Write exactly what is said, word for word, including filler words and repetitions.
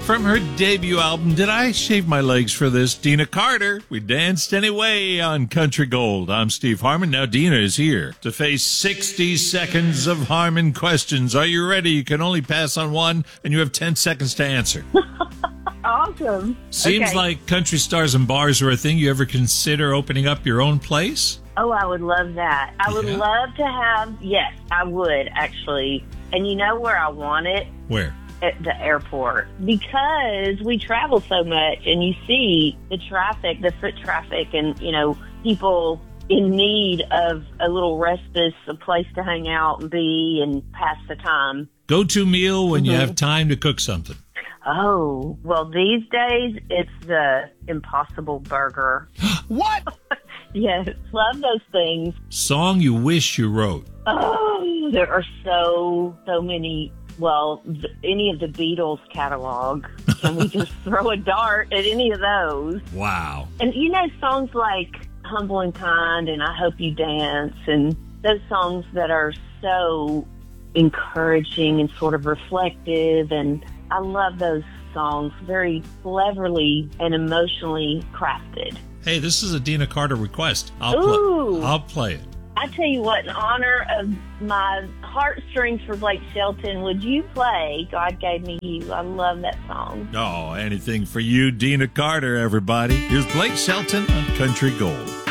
From her debut album, Did I Shave My Legs for This? Dina Carter. We danced anyway on Country Gold. I'm Steve Harmon. Now Dina is here to face sixty seconds of Harmon questions. Are you ready? You can only pass on one, and you have ten seconds to answer. Awesome. Seems okay. like country stars and bars are a thing. You ever consider opening up your own place? Oh, I would love that. I would Yeah. love to have, yes, I would actually. And you know where I want it? Where? At the airport, because we travel so much and you see the traffic, the foot traffic, and, you know, people in need of a little respite, a place to hang out and be and pass the time. Go-to meal when Mm-hmm. you have time to cook something. Oh, well, these days it's the Impossible Burger. What? Yes, love those things. Song you wish you wrote. Oh, there are so, so many. Well, th- any of the Beatles catalog. Can we just throw a dart at any of those? Wow. And you know, songs like Humble and Kind and I Hope You Dance, and those songs that are so encouraging and sort of reflective. And I love those songs, very cleverly and emotionally crafted. Hey, this is a Dina Carter request. I'll, Ooh. pl- I'll play it. I tell you what, in honor of my heartstrings for Blake Shelton, would you play God Gave Me You? I love that song. Oh, anything for you, Dina Carter, everybody. Here's Blake Shelton on Country Gold.